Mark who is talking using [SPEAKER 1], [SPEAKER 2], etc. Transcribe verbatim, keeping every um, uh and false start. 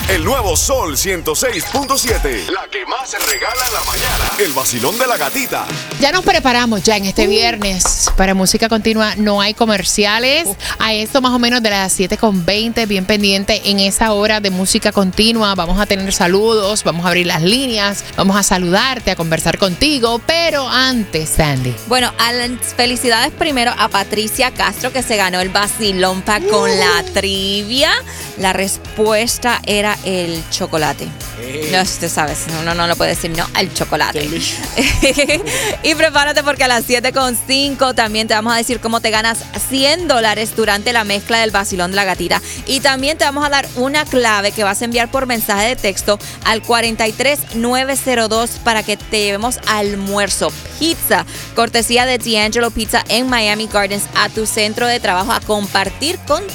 [SPEAKER 1] El nuevo Sol ciento seis punto siete. La que más se regala en la mañana. El vacilón de la gatita.
[SPEAKER 2] Ya nos preparamos ya en este uh. viernes para Música Continua. No hay comerciales. Uh. A esto más o menos de las siete con veinte. Bien pendiente en esa hora de Música Continua. Vamos a tener saludos. Vamos a abrir las líneas. Vamos a saludarte, a conversar contigo. Pero antes, Sandy.
[SPEAKER 3] Bueno, a las felicidades primero a Patricia Castro, que se ganó el vacilón pack uh. con la trivia. La respuesta era el chocolate. Eh. No, usted sabe, uno no lo puede decir, no, el chocolate. Y prepárate porque a las siete con cinco también te vamos a decir cómo te ganas cien dólares durante la mezcla del vacilón de la gatita. Y también te vamos a dar una clave que vas a enviar por mensaje de texto al cuarenta y tres nueve cero dos para que te llevemos almuerzo, pizza, cortesía de D'Angelo Pizza en Miami Gardens a tu centro de trabajo a compartir con